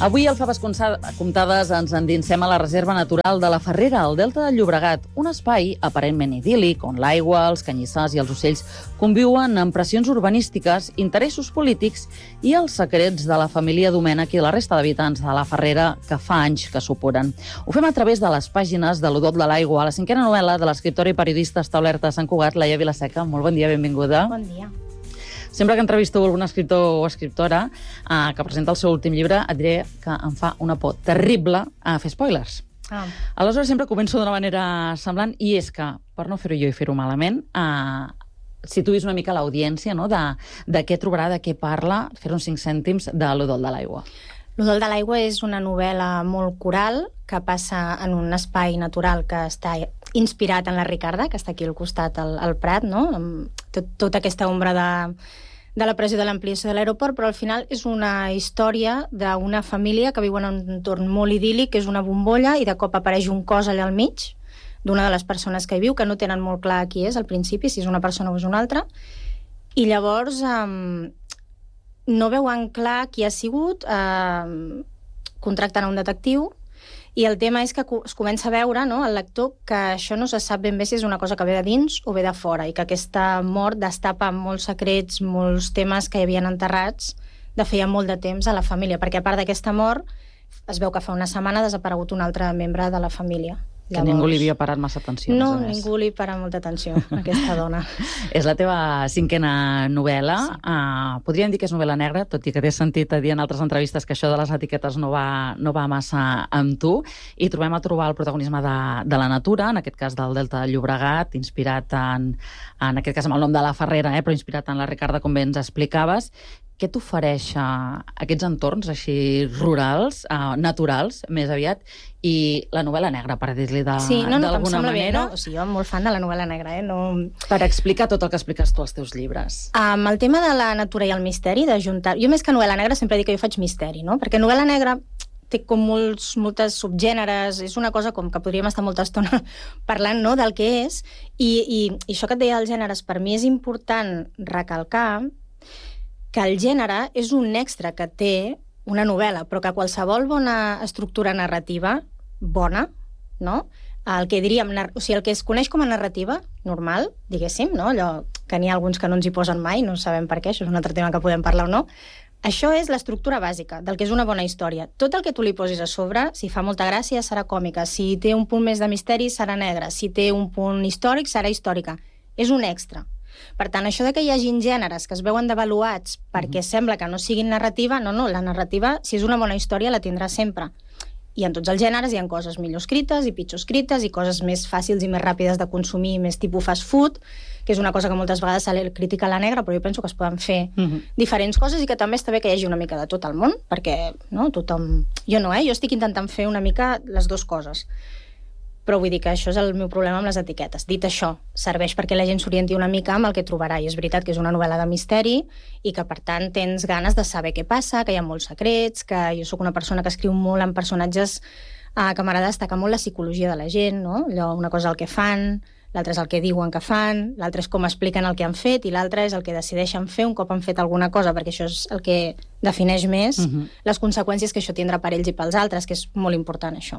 Avui al Faves Comptades ens endinsem a la Reserva Natural de la Ferrera, al Delta del Llobregat, un espai aparentment idíl·lic on l'aigua, els canyissars i els ocells conviuen amb pressions urbanístiques, interessos polítics i els secrets de la família Domènech i la resta d'habitants de la Ferrera que fa anys que supuren. Ho fem a través de les pàgines de l'Odot de l'Aigua, la cinquena novel·la de l'escriptora i periodista establerta a Sant Cugat, Laia Vilaseca. Molt bon dia, benvinguda. Bon dia. Sempre que entrevisto algun escriptor o escriptora que presenta el seu últim llibre, et diré que em fa una por terrible a fer spoilers. Aleshores sempre començo d'una manera semblant, i és que, per no fer-ho jo i fer-ho malament, situïs una mica l'audiència, no?, de què trobarà, de què parla, fer uns 5 cèntims de l'Odol de l'Aigua. L'Odol de l'Aigua és una novel·la molt coral que passa en un espai natural que està inspirat en la Ricarda, que està aquí al costat, al Prat, no?, amb tota aquesta ombra de la pressió de l'ampliació de l'aeroport, però al final és una història d'una família que viu en un entorn molt idíl·lic, que és una bombolla, i de cop apareix un cos allà al mig d'una de les persones que hi viu, que no tenen molt clar qui és al principi, si és una persona o és una altra, i llavors no veuen clar qui ha sigut, contracten a un detectiu, i el tema és que es comença a veure, no, el lector, que això no se sap ben bé si és una cosa que ve de dins o ve de fora, i que aquesta mort destapa molts secrets, molts temes que hi havien enterrats de feia molt de temps a la família, perquè a part d'aquesta mort es veu que fa una setmana ha desaparegut un altre membre de la família. Que ningú li havia parat massa atenció. No, ningú li para molta atenció a aquesta dona. És la teva 5a novel·la. Sí. Podríem dir que és novel·la negra, tot i que t'he sentit a dir en altres entrevistes que això de les etiquetes no va massa amb tu. I trobem el protagonisme de la natura, en aquest cas del Delta del Llobregat, inspirat en aquest cas amb el nom de la Ferrera, però inspirat en la Ricarda, com bé ens explicaves. Què t'ofereix aquests entorns així rurals, naturals, més aviat, i la novel·la negra, per dir-li d'alguna manera? No? O sigui, jo em molt fan de la novel·la negra, no... Per explicar tot el que expliques tu als teus llibres. El tema de la natura i el misteri, d'ajuntar... Jo més que novel·la negra sempre dic que jo faig misteri, no? Perquè novel·la negra té com moltes subgèneres, és una cosa com que podríem estar molta estona parlant, no?, del que és, i això que et deia dels gèneres, per mi és important recalcar que el gènere és un extra que té una novel·la, però que qualsevol bona estructura narrativa, bona, no?, el que diríem, o sigui, el que es coneix com a narrativa normal, diguéssim, no?, allò que n'hi ha alguns que no ens hi posen mai, no sabem per què, això és un altre tema que podem parlar o no, això és l'estructura bàsica del que és una bona història. Tot el que tu li posis a sobre, si fa molta gràcia, serà còmica, si té un punt més de misteri, serà negra, si té un punt històric, serà històrica. És un extra. Per tant, això de que hi hagin gèneres que es veuen devaluats perquè sembla que no siguin narrativa, no, la narrativa, si és una bona història, la tindrà sempre. I en tots els gèneres hi ha coses millor escrites i pitjor escrites i coses més fàcils i més ràpides de consumir, més tipus fast food, que és una cosa que moltes vegades se li critica a la negra, però jo penso que es poden fer diferents coses i que també està bé que hi hagi una mica de tot al món, perquè no, tothom... Jo no, jo estic intentant fer una mica les dues coses. Però vull dir que això és el meu problema amb les etiquetes. Dit això, serveix perquè la gent s'orienti una mica amb el que trobarà, i és veritat que és una novel·la de misteri i que, per tant, tens ganes de saber què passa, que hi ha molts secrets, que jo sóc una persona que escriu molt en personatges que m'agrada destacar molt la psicologia de la gent, no? Allò, una cosa és el que fan, l'altra és el que diuen que fan, l'altra és com expliquen el que han fet i l'altra és el que decideixen fer un cop han fet alguna cosa, perquè això és el que defineix més les conseqüències que això tindrà per ells i pels altres, que és molt important, això.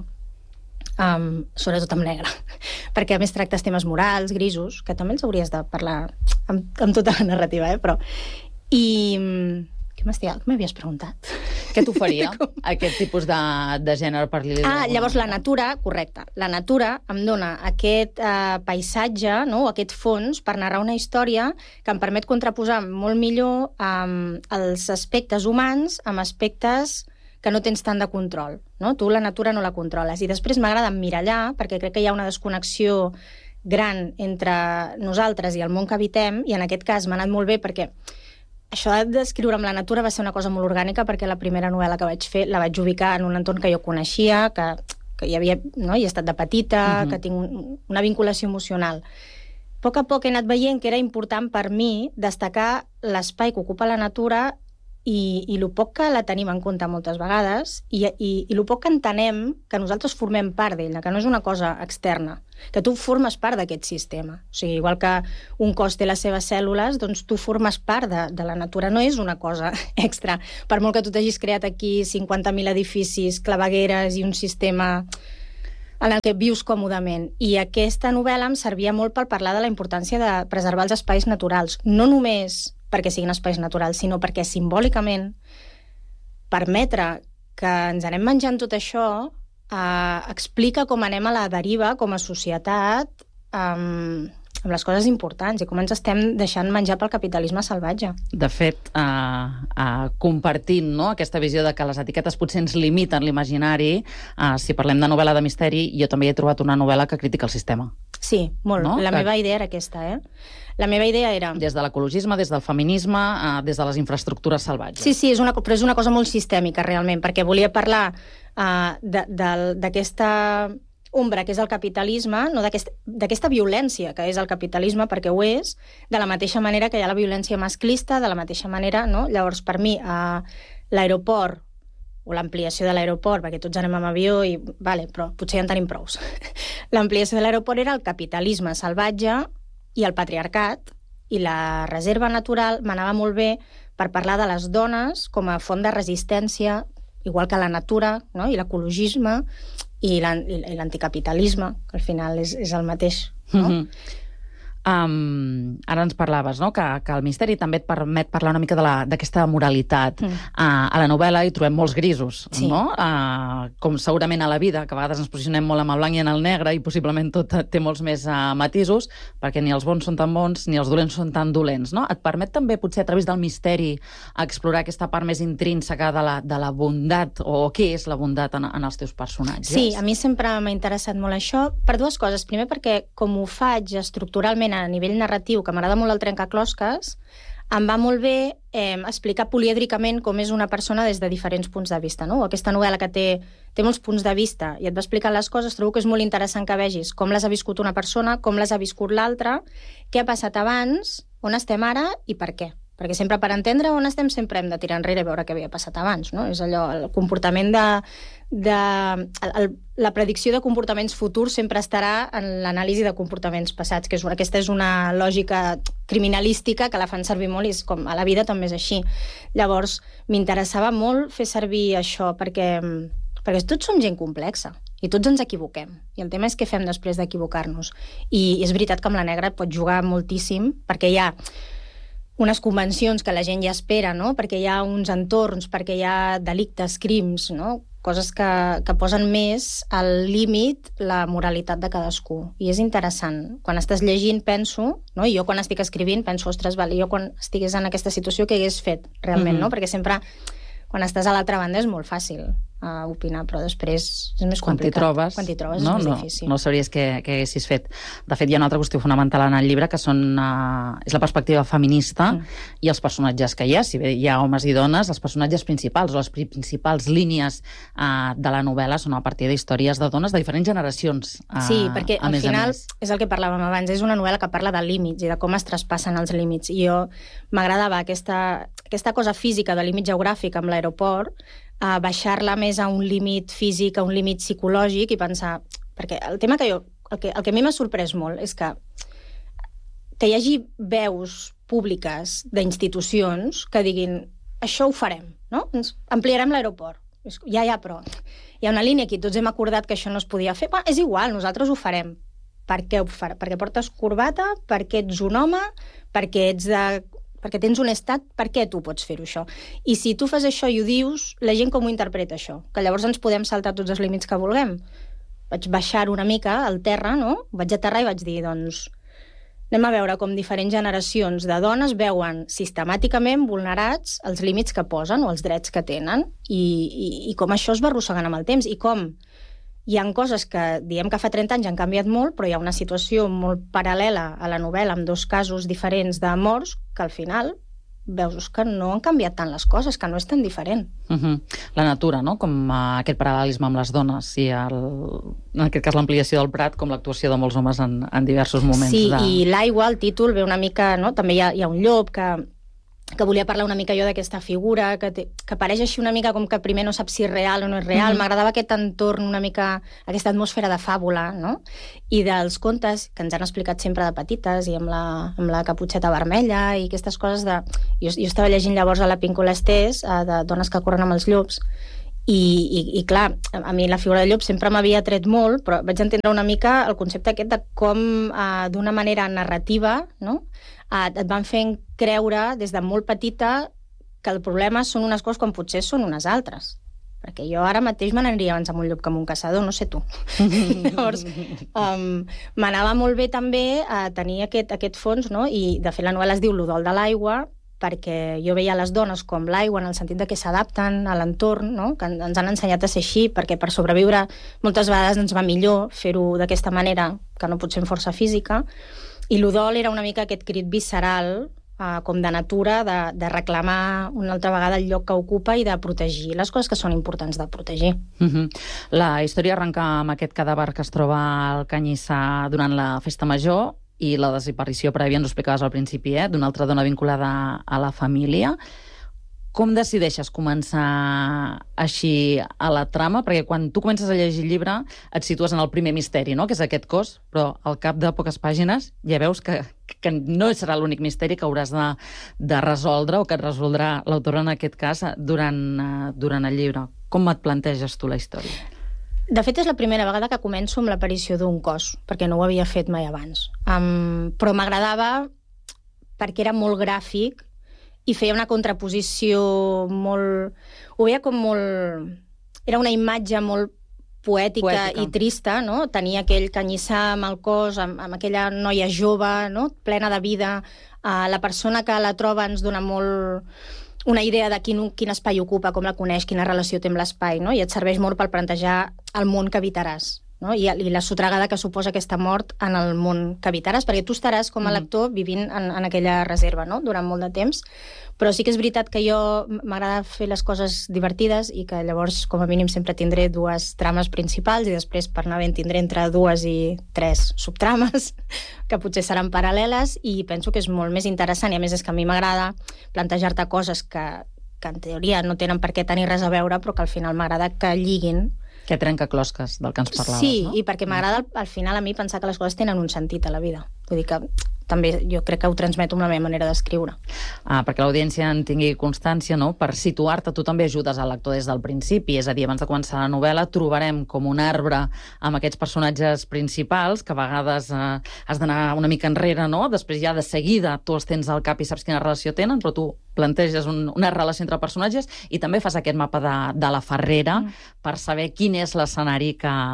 Sobretot amb negre, perquè a més tractes temes morals, grisos, que també els hauries de parlar amb tota la narrativa, però... I... Què m'havies preguntat? Què t'oferia aquest tipus de gènere per dir-li? Llavors la natura, correcte, la natura em dona aquest paisatge, no?, aquest fons per narrar una història que em permet contraposar molt millor els aspectes humans amb aspectes que no tens tant de control, no? Tu la natura no la controles. I després m'agrada emmirallar, perquè crec que hi ha una desconnexió gran entre nosaltres i el món que habitem, i en aquest cas m'ha anat molt bé perquè això d'escriure amb la natura va ser una cosa molt orgànica, perquè la primera novel·la que vaig fer la vaig ubicar en un entorn que jo coneixia, que hi havia, no?, hi he estat de petita, que tinc una vinculació emocional. A poc he anat veient que era important per mi destacar l'espai que ocupa la natura i el poc que la tenim en compte moltes vegades i el poc que entenem que nosaltres formem part d'ella, que no és una cosa externa, que tu formes part d'aquest sistema. O sigui, igual que un cos té les seves cèl·lules, doncs tu formes part de la natura, no és una cosa extra. Per molt que tu t'hagis creat aquí 50.000 edificis, clavegueres i un sistema en el que vius còmodament. I aquesta novel·la em servia molt per parlar de la importància de preservar els espais naturals, no només perquè siguin espais naturals, sinó perquè simbòlicament permetre que ens anem menjant tot això explica com anem a la deriva com a societat amb les coses importants i com ens estem deixant menjar pel capitalisme salvatge. De fet, compartint aquesta visió de que les etiquetes potser ens limiten l'imaginari, si parlem de novel·la de misteri, jo també he trobat una novel·la que critica el sistema. Sí, molt. No? La meva idea era aquesta, La meva idea era... Des de l'ecologisme, des del feminisme, des de les infraestructures salvatges. Sí, però és una cosa molt sistèmica, realment, perquè volia parlar d'aquesta ombra que és el capitalisme, no d'aquesta violència que és el capitalisme, perquè ho és, de la mateixa manera que hi ha la violència masclista, de la mateixa manera, no? Llavors, per mi, l'aeroport o l'ampliació de l'aeroport, perquè tots anem amb avió i... Vale, però potser ja en tenim prous. L'ampliació de l'aeroport era el capitalisme salvatge i el patriarcat, i la reserva natural m'anava molt bé per parlar de les dones com a font de resistència, igual que la natura, no? I l'ecologisme i l'anticapitalisme, que al final és el mateix, no? Ara ens parlaves, no?, que el misteri també et permet parlar una mica d'aquesta moralitat. A la novel·la hi trobem molts grisos, sí. No? Com segurament a la vida, que a vegades ens posicionem molt amb el blanc i en el negre i possiblement tot té molts més matisos, perquè ni els bons són tan bons ni els dolents són tan dolents, no? Et permet també, potser a través del misteri, explorar aquesta part més intrínseca de la bondat, o què és la bondat en els teus personatges? Sí, a mi sempre m'ha interessat molt això, per dues coses. Primer, perquè com ho faig estructuralment a nivell narratiu, que m'agrada molt el trencaclosques, em va molt bé explicar polièdricament com és una persona des de diferents punts de vista, no? Aquesta novel·la que té molts punts de vista i et va explicant les coses, trobo que és molt interessant que vegis com les ha viscut una persona, com les ha viscut l'altra, què ha passat abans, on estem ara i per què. Perquè sempre per entendre on estem sempre hem de tirar enrere i veure què havia passat abans, no? És allò, el comportament la predicció de comportaments futurs sempre estarà en l'anàlisi de comportaments passats, que aquesta és una lògica criminalística que la fan servir molt i és com a la vida també és així. Llavors, m'interessava molt fer servir això perquè tots som gent complexa i tots ens equivoquem. I el tema és què fem després d'equivocar-nos. I és veritat que amb la negra pot jugar moltíssim perquè hi ha unes convencions que la gent ja espera, no? Perquè hi ha uns entorns, perquè hi ha delictes, crims, no? Coses que posen més al límit la moralitat de cadascú. I és interessant. Quan estàs llegint penso, no? I jo quan estic escrivint penso, ostres, vale, jo quan estigués en aquesta situació què hagués fet realment, no? Perquè sempre quan estàs a l'altra banda és molt fàcil opinar, però després és més complicat. Quan t'hi trobes és més difícil. No sabries què haguessis fet. De fet, hi ha una altra qüestió fonamental en el llibre, que és la perspectiva feminista i els personatges que hi ha. Si bé hi ha homes i dones, els personatges principals o les principals línies de la novel·la són a partir d'històries de dones de diferents generacions. Sí, perquè al final és el que parlàvem abans, és una novel·la que parla de límits i de com es traspassen els límits. I jo m'agradava aquesta cosa física de límit geogràfic amb l'aeroport, baixar-la més a un límit físic, a un límit psicològic i pensar... Perquè el tema que el que a mi m'ha sorprès molt és que hi hagi veus públiques d'institucions que diguin això ho farem, no? Ampliarem l'aeroport. Ja, però hi ha una línia aquí, tots hem acordat que això no es podia fer. És igual, nosaltres ho farem. Per què ho farem? Perquè portes corbata? Perquè ets un home? Perquè tens un estat, per què tu pots fer-ho això? I si tu fas això i ho dius, la gent com ho interpreta això? Que llavors ens podem saltar tots els límits que vulguem. Vaig baixar una mica al terra, no? Vaig aterrar i vaig dir, doncs, anem a veure com diferents generacions de dones veuen sistemàticament vulnerats els límits que posen o els drets que tenen i com això es va arrossegant amb el temps i com hi ha coses que diem que fa 30 anys han canviat molt, però hi ha una situació molt paral·lela a la novel·la amb dos casos diferents de morts que al final veus que no han canviat tant les coses, que no és tan diferent. La natura, no? Com aquest paral·lelisme amb les dones i en aquest cas l'ampliació del Prat com l'actuació de molts homes en diversos moments. Sí, i l'aigua, el títol, ve una mica... No? També hi ha un llop que que volia parlar una mica jo d'aquesta figura, que apareix així una mica com que primer no saps si és real o no és real. M'agradava aquest entorn una mica, aquesta atmosfera de fàbula, no? I dels contes que ens han explicat sempre de petites, i amb la caputxeta vermella i aquestes coses de... Jo estava llegint llavors a la Píncola Estés, de Dones que corren amb els llops, i clar, a mi la figura de llop sempre m'havia tret molt, però vaig entendre una mica el concepte aquest de com d'una manera narrativa, no?, et van fent creure des de molt petita que el problema són unes coses quan potser són unes altres. Perquè jo ara mateix me n'aniria abans amb un llop que amb un caçador, no sé tu. Llavors, m'anava molt bé també a tenir aquest fons, no? I de fet la novel·la es diu L'Udol de l'aigua, perquè jo veia les dones com l'aigua en el sentit de que s'adapten a l'entorn, no? Que ens han ensenyat a ser així, perquè per sobreviure moltes vegades ens va millor fer-ho d'aquesta manera, que no pot ser amb força física. I l'udol era una mica aquest crit visceral, com de natura, de reclamar una altra vegada el lloc que ocupa i de protegir les coses que són importants de protegir. La història arrenca amb aquest cadàver que es troba al Canyissar durant la festa major i la desaparició prèvia, ens ho explicaves al principi, d'una altra dona vinculada a la família. Com decideixes començar així a la trama? Perquè quan tu comences a llegir el llibre et situes en el primer misteri, no?, que és aquest cos, però al cap de poques pàgines ja veus que no serà l'únic misteri que hauràs de resoldre o que et resoldrà l'autora en aquest cas durant el llibre. Com et planteges tu la història? De fet, és la primera vegada que començo amb l'aparició d'un cos, perquè no ho havia fet mai abans. Però m'agradava perquè era molt gràfic i feia una contraposició molt... Ho veia com molt... Era una imatge molt poètica i trista, no? Tenia aquell canyissar amb el cos, amb aquella noia jove, no?, plena de vida. La persona que la troba ens dona molt una idea de quin espai ocupa, com la coneix, quina relació té amb l'espai, no? I et serveix molt per plantejar el món que habitaràs, no? I la sotragada que suposa aquesta mort en el món que habitaràs, perquè tu estaràs com a lector vivint en aquella reserva, no?, durant molt de temps. Però sí que és veritat que jo m'agrada fer les coses divertides i que llavors, com a mínim, sempre tindré dues trames principals i després, per anar ben, tindré entre 2 i 3 subtrames que potser seran paral·leles, i penso que és molt més interessant, i a més és que a mi m'agrada plantejar-te coses que en teoria no tenen per què tenir res a veure, però que al final m'agrada que lliguin. Que trenca closques del que ens parlaves, sí, no? I perquè m'agrada al final a mi pensar que les coses tenen un sentit a la vida. Vull dir que també jo crec que ho transmeto amb la meva manera d'escriure. Perquè l'audiència en tingui constància, no? Per situar-te, tu també ajudes al lector des del principi, és a dir, abans de començar la novel·la trobarem com un arbre amb aquests personatges principals, que a vegades has d'anar una mica enrere, no? Després ja de seguida tu els tens al cap i saps quina relació tenen, però tu planteges una relació entre personatges i també fas aquest mapa de la Ferrera per saber quin és l'escenari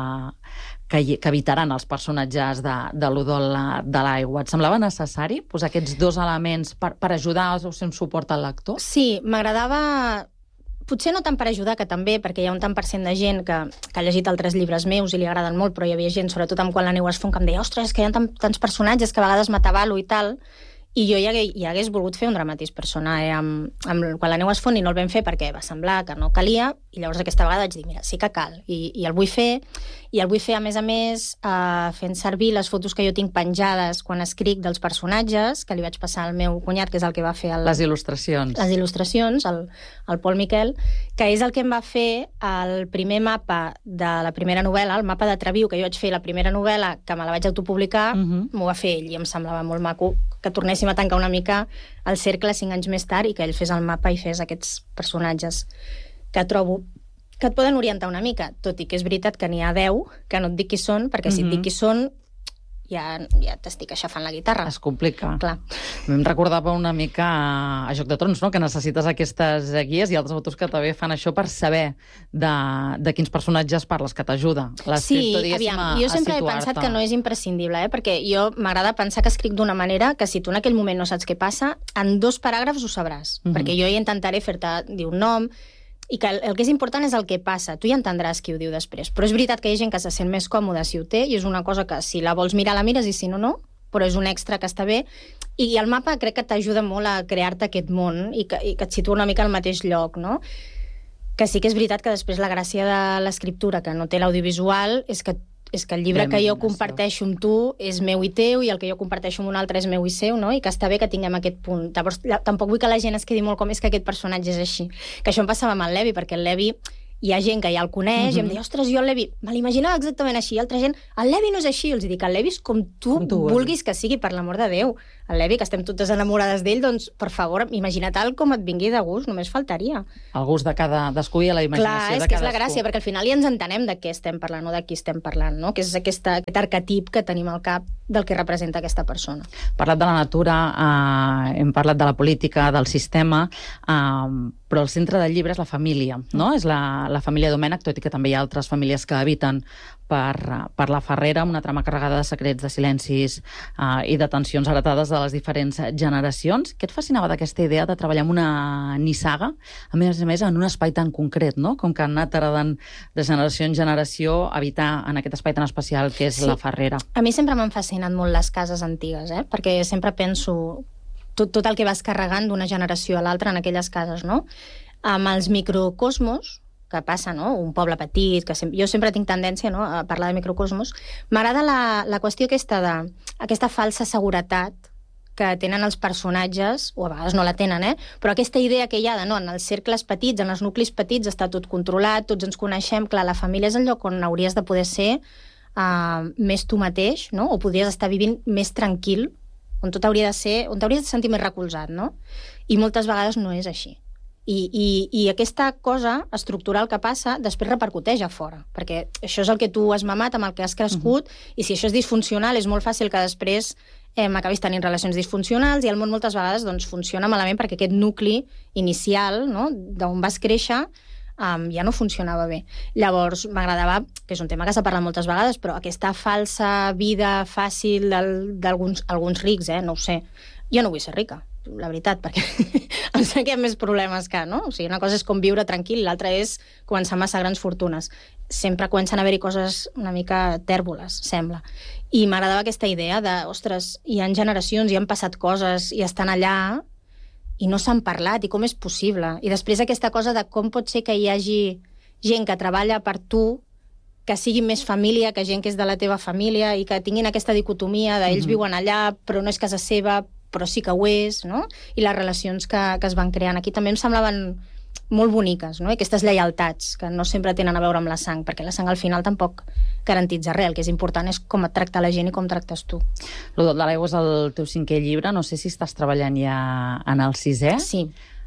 que habitaran els personatges de l'Udol de l'aigua. Et semblava necessari posar aquests dos elements per ajudar o ser un suport al lector? Sí, m'agradava... Potser no tant per ajudar, que també, perquè hi ha un tant per cent de gent que ha llegit altres llibres meus i li agraden molt, però hi havia gent, sobretot amb Quan la neu es fon, que em deia, ostres, que hi ha tants personatges que a vegades m'atabalo i tal... I jo ja hagués volgut fer un dramatis personae amb Quan la neu es fon, i no el vam fer perquè va semblar que no calia, i llavors aquesta vegada vaig dir, mira, sí que cal, i el vull fer, a més, fent servir les fotos que jo tinc penjades quan escric dels personatges, que li vaig passar al meu cunyat, que és el que va fer les il·lustracions. Les il·lustracions, el Pol Miquel, que és el que em va fer el primer mapa de la primera novel·la, el mapa de Treviu, que jo vaig fer la primera novel·la, que me la vaig autopublicar, m'ho va fer ell, i em semblava molt maco que tornéssim a tancar una mica el cercle 5 anys més tard i que ell fes el mapa i fes aquests personatges que trobo que et poden orientar una mica, tot i que és veritat que n'hi ha 10 que no et dic qui són, perquè si et dic qui són ja t'estic aixafant la guitarra. Es complica. Clar. Em recordava una mica a Joc de Trons, no?, que necessites aquestes guies i altres autors que també fan això per saber de quins personatges parles, que t'ajuda. Sí, aviam, jo sempre he pensat que no és imprescindible, perquè jo m'agrada pensar que escric d'una manera que si tu en aquell moment no saps què passa, en 2 paràgrafs ho sabràs, perquè jo ja intentaré fer-te dir un nom, i que el que és important és el que passa. Tu ja entendràs qui ho diu després. Però és veritat que hi ha gent que se sent més còmoda si ho té, i és una cosa que si la vols mirar la mires i si no, no, però és un extra que està bé. I el mapa crec que t'ajuda molt a crear-te aquest món i que et situa una mica al mateix lloc, no? Que sí que és veritat que després la gràcia de l'escriptura, que no té l'audiovisual, és que és que el llibre que jo comparteixo amb tu és meu i teu, i el que jo comparteixo amb un altre és meu i seu, no? I que està bé que tinguem aquest punt. Llavors, tampoc vull que la gent es quedi molt com és que aquest personatge és així. Que això em passava amb el Levi, perquè el Levi hi ha gent que ja el coneix, i em deia, ostres, jo el Levi me l'imaginava exactament així, i altra gent, el Levi no és així. Els dic, el Levi és com tu vulguis que sigui, per l'amor de Déu. El Levi, que estem totes enamorades d'ell, doncs, per favor, imagina-te'l com et vingui de gust, només faltaria. El gust de cadascú i la imaginació de cadascú. Clar, és que és la gràcia, perquè al final ja ens entenem de què estem parlant o de qui estem parlant, no? Que és aquest arquetip que tenim al cap del que representa aquesta persona. Hem parlat de la natura, hem parlat de la política, del sistema, però el centre del llibre és la família, no? És la família Domènech, tot i que també hi ha altres famílies que habiten per la Ferrera, una trama carregada de secrets, de silencis i de tensions heretades de les diferents generacions. Què et fascinava d'aquesta idea de treballar amb una nissaga, a més en un espai tan concret, no? Com que han anat heredant de generació en generació habitar en aquest espai tan especial que és la Ferrera. A mi sempre m'han fascinat molt les cases antigues, perquè sempre penso tot el que vas carregant d'una generació a l'altra en aquelles cases, no? Amb els microcosmos que passa, no? Un poble petit, que jo sempre tinc tendència, no?, a parlar de microcosmos. M'agrada la qüestió aquesta falsa seguretat que tenen els personatges, o a vegades no la tenen, però aquesta idea que hi ha de, no, en els cercles petits, en els nuclis petits, està tot controlat, tots ens coneixem, clar, la família és el lloc on hauries de poder ser més tu mateix, no? O podries estar vivint més tranquil, on tot hauria de ser, on t'hauries de sentir més recolzat, no? I moltes vegades no és així. I aquesta cosa estructural que passa després repercuteix a fora, perquè això és el que tu has mamat, amb el que has crescut, i si això és disfuncional és molt fàcil que després acabis tenint relacions disfuncionals, i el món moltes vegades doncs, funciona malament perquè aquest nucli inicial, no?, d'on vas créixer, ja no funcionava bé. Llavors m'agradava, que és un tema que s'ha parlat moltes vegades, però aquesta falsa vida fàcil d'alguns rics, no ho sé. Jo no vull ser rica, la veritat, perquè em sembla que hi ha més problemes que, no? O sigui, una cosa és com viure tranquil, l'altra és començar massa grans fortunes. Sempre comencen a haver-hi coses una mica tèrboles, sembla. I m'agradava aquesta idea de, ostres, hi ha generacions, hi han passat coses, i estan allà, i no s'han parlat, i com és possible? I després aquesta cosa de com pot ser que hi hagi gent que treballa per tu, que sigui més família que gent que és de la teva família, i que tinguin aquesta dicotomia d'ells viuen allà, però no és casa seva, però sí que ho és, no? I les relacions que es van creant aquí també em semblaven molt boniques, no? I aquestes lleialtats, que no sempre tenen a veure amb la sang, perquè la sang al final tampoc garantitza res. El que és important és com et tracta la gent i com tractes tu. L'Udol de l'aigua és el teu 5è llibre, no sé si estàs treballant ja en el 6è. Sí.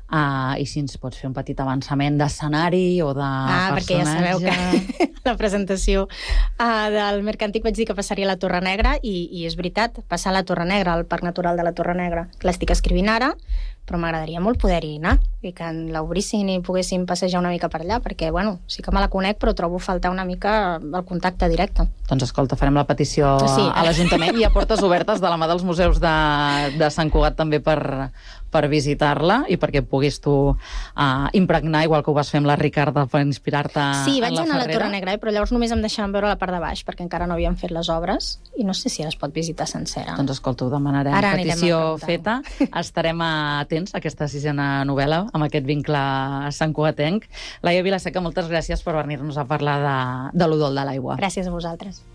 I si ens pots fer un petit avançament d'escenari o de personatge... Perquè ja sabeu que la presentació del Mercantic vaig dir que passaria a la Torre Negra, i és veritat, passar a la Torre Negra, al Parc Natural de la Torre Negra, que l'estic escrivint ara, però m'agradaria molt poder-hi anar, i que l'obrissin i poguéssim passejar una mica per allà, perquè, bueno, sí que me la conec, però trobo faltar una mica el contacte directe. Doncs escolta, farem la petició a l'Ajuntament, i a portes obertes de la mà dels museus de Sant Cugat també per visitar-la, i perquè puguis tu impregnar, igual que ho vas fer amb la Ricarda, per inspirar-te en la Ferrera. Sí, vaig anar a la Torre Negra, però llavors només em deixaven veure la part de baix, perquè encara no havien fet les obres, i no sé si es pot visitar sencera. Doncs escolta, ho demanarem. Petició feta. Estarem atents a aquesta 6a novel·la, amb aquest vincle santcugatenc. Laia Vilaseca, moltes gràcies per venir-nos a parlar de l'Udol de l'aigua. Gràcies a vosaltres.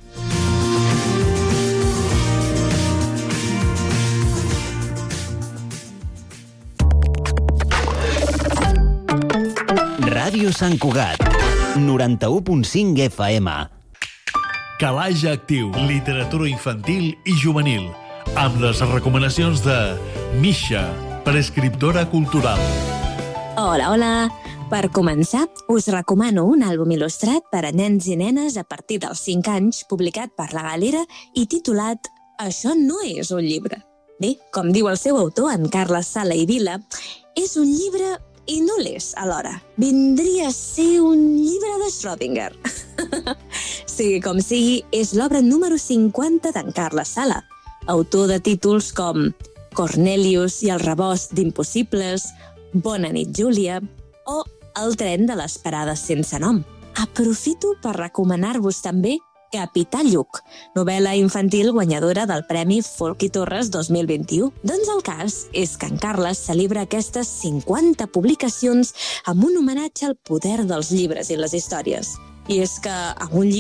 Ràdio Sant Cugat, 91.5 FM. Calaix Actiu, literatura infantil i juvenil, amb les recomanacions de Misha, prescriptora cultural. Hola, hola! Per començar, us recomano un àlbum il·lustrat per a nens i nenes a partir dels 5 anys, publicat per La Galera i titulat Això no és un llibre. Bé, com diu el seu autor, en Carles Sala i Vila, és un llibre i no l'és alhora. Vindria a ser un llibre de Schrödinger. Sigui com sigui, és l'obra número 50 d'en Carles Sala, autor de títols com Cornelius i el rebost d'impossibles, Bona nit, Júlia, o El tren de les parades sense nom. Aprofito per recomanar-vos també Capità Lluc, novel·la infantil guanyadora del Premi Folk i Torres 2021. Doncs el cas és que en Carles celebra aquestes 50 publicacions amb un homenatge al poder dels llibres i les històries. I és que amb un llibre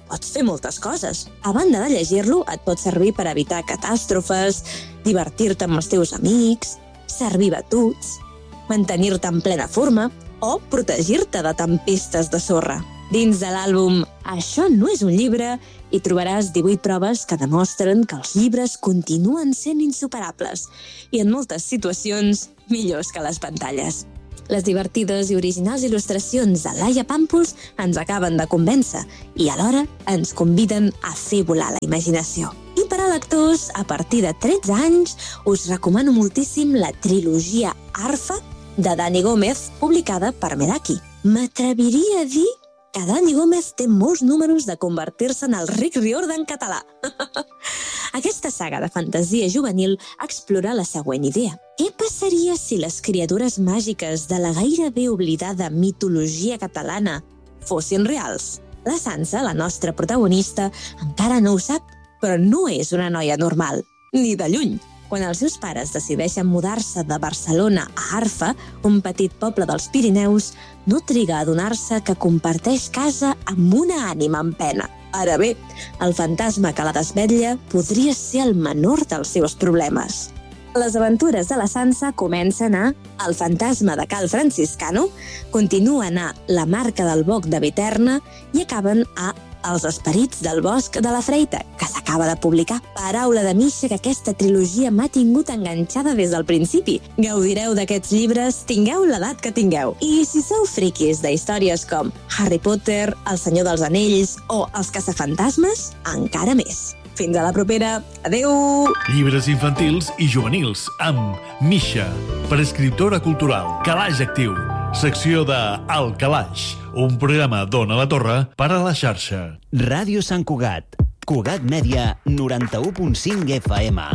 pots fer moltes coses. A banda de llegir-lo, et pot servir per evitar catàstrofes, divertir-te amb els teus amics, servir batuts, mantenir-te en plena forma o protegir-te de tempestes de sorra. Dins de l'àlbum Això no és un llibre hi trobaràs 18 proves que demostren que els llibres continuen sent insuperables i en moltes situacions millors que les pantalles. Les divertides i originals il·lustracions de Laia Pàmpols ens acaben de convèncer i alhora ens conviden a fer volar la imaginació. I per a lectors, a partir de 13 anys, us recomano moltíssim la trilogia Arfa de Dani Gómez, publicada per Meraki. M'atreviria a dir que Dani Gómez té molts números de convertir-se en el Rick Riordan català. Aquesta saga de fantasia juvenil explora la següent idea. Què passaria si les criatures màgiques de la gairebé oblidada mitologia catalana fossin reals? La Sansa, la nostra protagonista, encara no ho sap, però no és una noia normal, ni de lluny. Quan els seus pares decideixen mudar-se de Barcelona a Arfa, un petit poble dels Pirineus, no triga a adonar-se que comparteix casa amb una ànima en pena. Ara bé, el fantasma que la desvetlla podria ser el menor dels seus problemes. Les aventures de la Sansa comencen a El fantasma de Cal Franciscano, continuen a La marca del boc de Viterna i acaben a Els esperits del bosc de la Freita, que s'acaba de publicar. Paraula de Misha que aquesta trilogia m'ha tingut enganxada des del principi. Gaudireu d'aquests llibres, tingueu l'edat que tingueu. I si sou friquis de històries com Harry Potter, El Senyor dels Anells o Els caçafantasmes, encara més. Fins a la propera. Adéu! Llibres infantils i juvenils amb Misha, prescriptora cultural. Calaix Actiu, secció de El Calaix, un programa d'Ona la Torre per a la xarxa. Ràdio Sant Cugat, Cugat Mèdia, 91.5 FM.